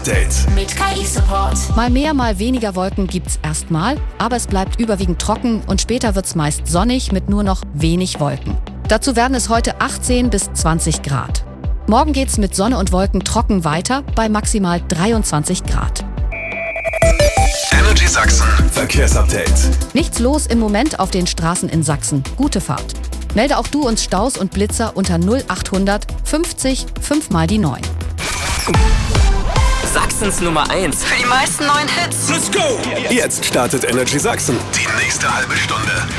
Verkehrsupdate. Mit KI-Support. Mal mehr, mal weniger Wolken gibt's erstmal, aber es bleibt überwiegend trocken und später wird's meist sonnig mit nur noch wenig Wolken. Dazu werden es heute 18 bis 20 Grad. Morgen geht's mit Sonne und Wolken trocken weiter bei maximal 23 Grad. Energy Sachsen Verkehrsupdate. Nichts los im Moment auf den Straßen in Sachsen. Gute Fahrt. Melde auch du uns Staus und Blitzer unter 0800 50 5 mal die 9. Sachsens Nummer 1. Für die meisten neuen Hits. Let's go! Jetzt startet Energy Sachsen. Die nächste halbe Stunde.